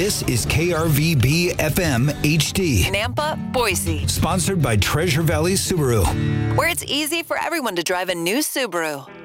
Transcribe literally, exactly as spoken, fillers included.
This is K R V B F M H D. Nampa, Boise. Sponsored by Treasure Valley Subaru. Where it's easy for everyone to drive a new Subaru.